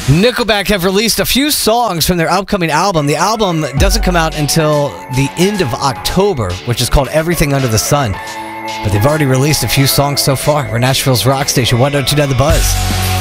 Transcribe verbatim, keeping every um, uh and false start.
Nickelback have released a few songs from their upcoming album. The album doesn't come out until the end of October, which is called Everything Under the Sun. But they've already released a few songs so far. We're Nashville's rock station, one oh two The Buzz.